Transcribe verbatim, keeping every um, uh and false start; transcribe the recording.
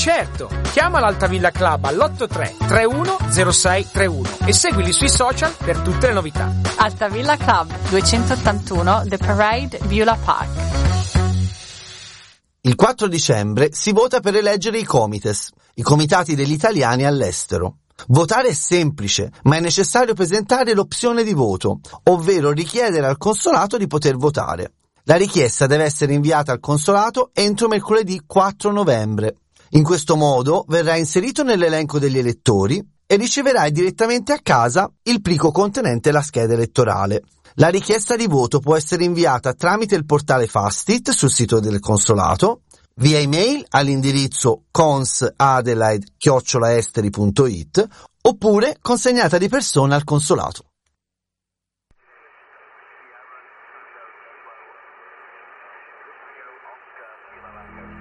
certo! Chiama l'Altavilla Club all'otto tre tre uno zero sei tre uno e seguili sui social per tutte le novità. Altavilla Club, duecentottantuno The Parade, Beulah Park. Il quattro dicembre si vota per eleggere i comites, i comitati degli italiani all'estero. Votare è semplice, ma è necessario presentare l'opzione di voto, ovvero richiedere al consolato di poter votare. La richiesta deve essere inviata al consolato entro mercoledì quattro novembre. In questo modo verrà inserito nell'elenco degli elettori e riceverai direttamente a casa il plico contenente la scheda elettorale. La richiesta di voto può essere inviata tramite il portale Fastit sul sito del consolato, via email all'indirizzo consadelaide chiocciola esteri punto it oppure consegnata di persona al consolato.